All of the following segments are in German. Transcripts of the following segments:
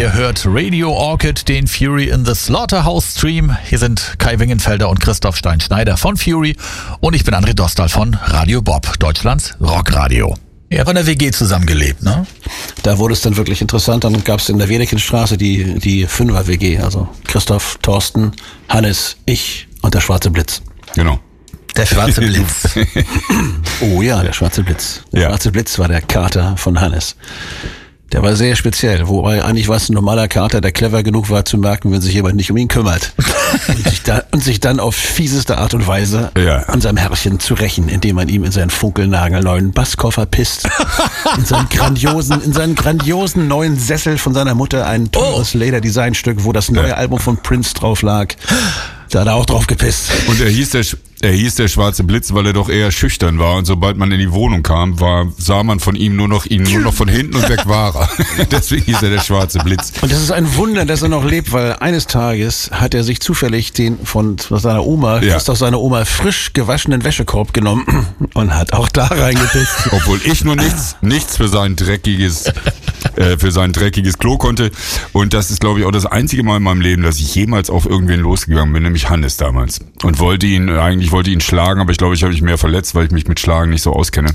Ihr hört Radio Orchid, den Fury in the Slaughterhouse Stream. Hier sind Kai Wingenfelder und Christoph Stein-Schneider von Fury. Und ich bin André Dostal von Radio Bob, Deutschlands Rockradio. Ihr habt in der WG zusammengelebt, ne? Da wurde es dann wirklich interessant. Dann gab es in der Wedekinstraße die Fünfer-WG. Also Christoph, Thorsten, Hannes, ich und der Schwarze Blitz. Genau. Der Schwarze Blitz. Oh ja, der Schwarze Blitz. Der Schwarze Blitz war der Kater von Hannes. Der war sehr speziell, wobei eigentlich war es ein normaler Kater, der clever genug war zu merken, wenn sich jemand nicht um ihn kümmert. und sich dann auf fieseste Art und Weise an seinem Herrchen zu rächen, indem man ihm in seinen funkelnagelneuen Basskoffer pisst. In seinen grandiosen neuen Sessel von seiner Mutter, ein teures Leder-Designstück, wo das neue Album von Prince drauf lag. Da hat er auch drauf gepisst. Und er hieß der Schwarze Blitz, weil er doch eher schüchtern war. Und sobald man in die Wohnung kam, sah man von ihm nur noch von hinten und weg war er. Deswegen hieß er der Schwarze Blitz. Und das ist ein Wunder, dass er noch lebt, weil eines Tages hat er sich zufällig den von seiner Oma, Christoph seiner Oma, frisch gewaschenen Wäschekorb genommen und hat auch da reingepisst. Obwohl ich nur nichts für sein dreckiges Klo konnte. Und das ist, glaube ich, auch das einzige Mal in meinem Leben, dass ich jemals auf irgendwen losgegangen bin, nämlich Hannes damals. Und wollte ihn schlagen, aber ich glaube, ich habe mich mehr verletzt, weil ich mich mit Schlagen nicht so auskenne.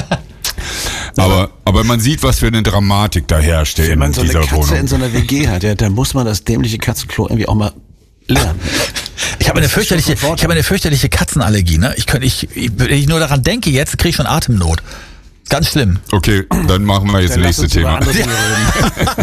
Aber man sieht, was für eine Dramatik da herrscht in dieser Wohnung. Wenn man so eine Katze in so einer WG hat, dann muss man das dämliche Katzenklo irgendwie auch mal lernen. Ich habe eine fürchterliche Katzenallergie, ne? Wenn ich nur daran denke, jetzt kriege ich schon Atemnot. Ganz schlimm. Okay, dann machen wir jetzt das nächste Thema.